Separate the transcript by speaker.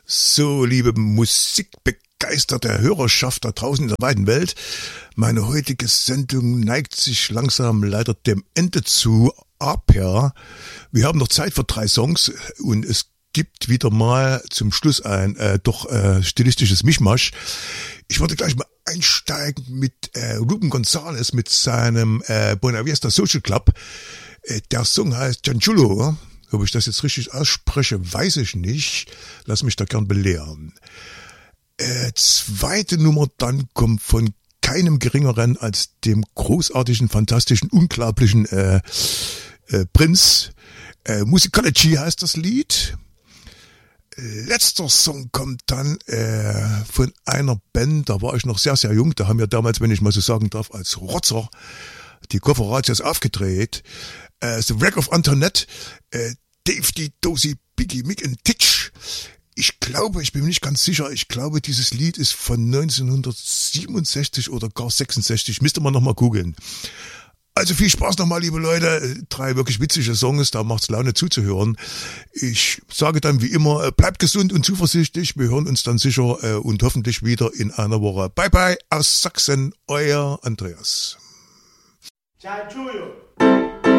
Speaker 1: So, liebe musikbegeisterte Hörerschaft da draußen in der weiten Welt, meine heutige Sendung neigt sich langsam leider dem Ende zu ab, ja. Wir haben noch Zeit für 3 Songs und es gibt wieder mal zum Schluss ein stilistisches Mischmasch. Ich würde gleich mal einsteigen mit Ruben Gonzalez mit seinem Buena Vista Social Club. Der Song heißt Chanchulo. Ob ich das jetzt richtig ausspreche, weiß ich nicht. Lass mich da gern belehren. Zweite Nummer dann kommt von keinem geringeren als dem großartigen, fantastischen, unglaublichen Prinz. Musicology heißt das Lied. Letzter Song kommt dann von einer Band, da war ich noch sehr, sehr jung. Da haben wir damals, wenn ich mal so sagen darf, als Rotzer die Kofferratios aufgedreht. The Wreck of Antoinette, Dave, die Dosi, Biggie, Mick und Titch. Ich glaube, ich bin mir nicht ganz sicher, ich glaube, dieses Lied ist von 1967 oder gar 66. Müsste man nochmal googeln. Also viel Spaß nochmal, liebe Leute. 3 wirklich witzige Songs, da macht's Laune zuzuhören. Ich sage dann wie immer, bleibt gesund und zuversichtlich. Wir hören uns dann sicher und hoffentlich wieder in einer Woche. Bye bye aus Sachsen, euer Andreas.
Speaker 2: Chanchulo.